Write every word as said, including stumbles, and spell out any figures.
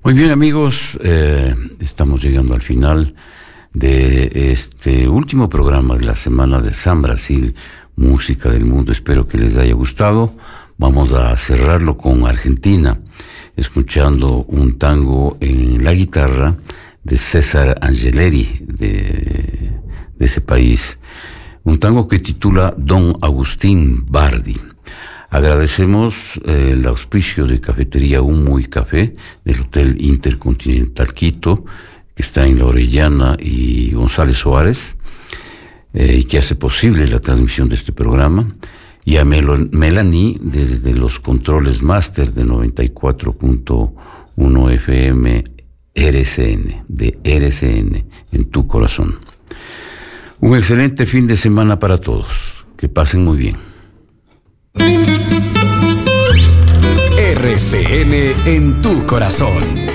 Muy bien, amigos, eh, estamos llegando al final de este último programa de la semana de San Brasil, Música del Mundo. Espero que les haya gustado. Vamos a cerrarlo con Argentina, escuchando un tango en la guitarra de César Angeleri, de, de ese país. Un tango que titula Don Agustín Bardi. Agradecemos eh, el auspicio de Cafetería Humo y Café del Hotel Intercontinental Quito, que está en La Orellana y González Suárez, eh, y que hace posible la transmisión de este programa, y a Mel- Melanie desde los controles máster de noventa y cuatro punto uno F M R C N, de R C N, en tu corazón. Un excelente fin de semana para todos. Que pasen muy bien. R C N en tu corazón.